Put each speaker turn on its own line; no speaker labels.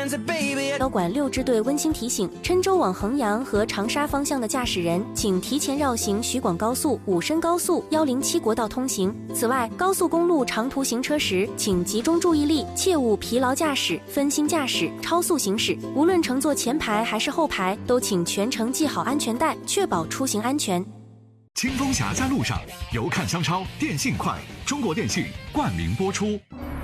交管6支队温馨提醒：郴州往衡阳和长沙方向的驾驶人，请提前绕行徐广高速、武深高速、107国道通行。此外，高速公路长途行车时，请集中注意力，切勿疲劳驾驶、分心驾驶、超速行驶。无论乘坐前排还是后排，都请全程系好安全带，确保出行安全。
清风峡在路上，由看商超、电信快、中国电信冠名播出。